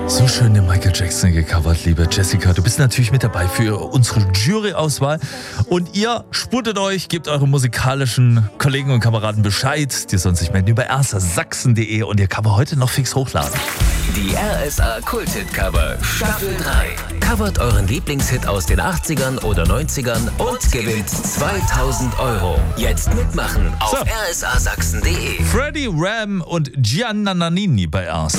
So schön den Michael Jackson gecovert, liebe Jessica. Du bist natürlich mit dabei für unsere Juryauswahl. Und ihr sputtet euch, gebt euren musikalischen Kollegen und Kameraden Bescheid. Die sollen sich melden über rsasachsen.de und ihr Cover heute noch fix hochladen. Die RSA Kult-Hit-Cover Staffel 3. Covert euren Lieblingshit aus den 80ern oder 90ern und gewinnt 2000 €. Jetzt mitmachen auf rsasachsen.de. Freddie Ram und Giannanini bei RSA.